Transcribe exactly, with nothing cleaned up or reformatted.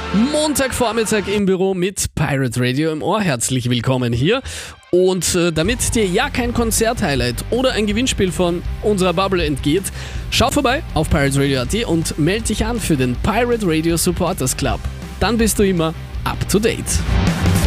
Montagvormittag im Büro mit Pirate Radio im Ohr. Herzlich willkommen hier. Und äh, damit dir ja kein Konzert-Highlight oder ein Gewinnspiel von unserer Bubble entgeht, schau vorbei auf Pirate Radio Punkt at und melde dich an für den Pirate Radio Supporters Club. Dann bist du immer up to date.